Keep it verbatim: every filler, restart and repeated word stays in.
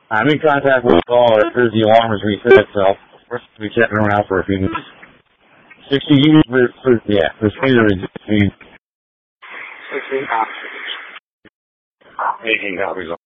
I'm in contact with the caller. It says the alarm has reset itself. We're supposed to be checking around for a few minutes. sixty units for, for yeah, for speeder existing. sixty copies. eighteen copies.